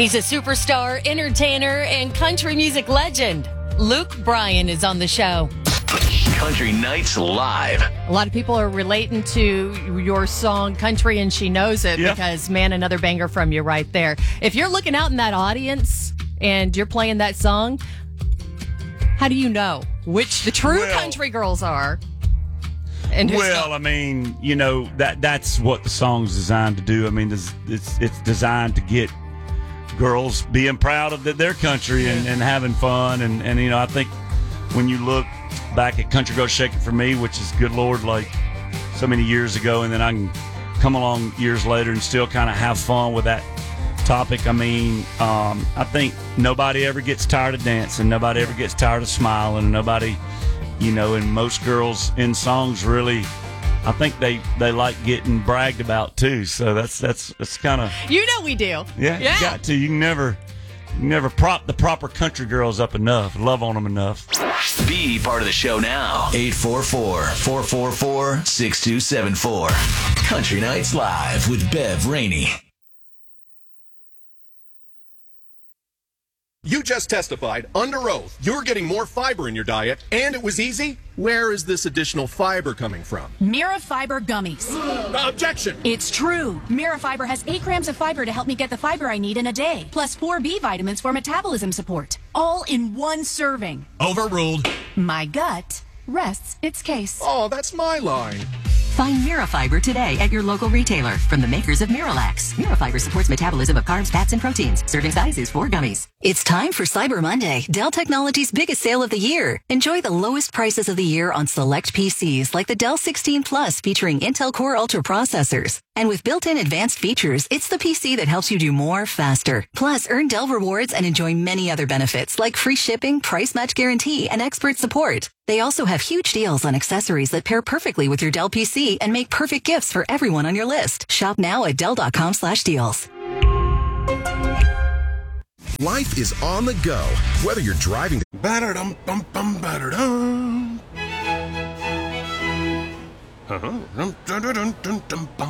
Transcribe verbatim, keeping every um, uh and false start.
He's a superstar, entertainer, and country music legend. Luke Bryan is on the show. Country Nights Live. A lot of people are relating to your song Country and She Knows It Yeah. because, man, another banger from you right there. If you're looking out in that audience and you're playing that song, how do you know which the true Well- country girls are? And who's Well, not? I mean, you know, that that's what the song's designed to do. I mean, it's it's, it's designed to get girls being proud of the, their country and, and having fun. And, and, you know, I think when you look back at Country Girls Shake It For Me, which is, good Lord, like so many years ago, and then I can come along years later and still kind of have fun with that topic. I mean, um, I think nobody ever gets tired of dancing. Nobody ever gets tired of smiling. And nobody, you know, and most girls in songs really, I think they, they like getting bragged about too. So that's that's that's kind of, You know we do. yeah, you got to. You can never you can never prop the proper country girls up enough, love on them enough. Be part of the show now. eight four four, four four four, six two seven four. Country Nights Live with Bev Rainey. You just testified under oath you're getting more fiber in your diet, and it was easy. Where is this additional fiber coming from? Mira Fiber Gummies. Objection! It's true. Mira Fiber has eight grams of fiber to help me get the fiber I need in a day, plus four B vitamins for metabolism support. All in one serving. Overruled. My gut rests its case. Oh, that's my line. Find Mirafiber today at your local retailer from the makers of Miralax. Mirafiber supports metabolism of carbs, fats, and proteins. Serving size is four gummies. It's time for Cyber Monday, Dell Technologies' biggest sale of the year. Enjoy the lowest prices of the year on select P Cs like the Dell sixteen Plus featuring Intel Core Ultra processors. And with built-in advanced features, it's the P C that helps you do more faster. Plus, earn Dell rewards and enjoy many other benefits like free shipping, price match guarantee, and expert support. They also have huge deals on accessories that pair perfectly with your Dell P C and make perfect gifts for everyone on your list. Shop now at Dell.com slash deals. Life is on the go, whether you're driving. Ba-da-dum, bum, bum, ba-da-dum. Uh-huh. Dum, dum, dum, dum, dum, bum.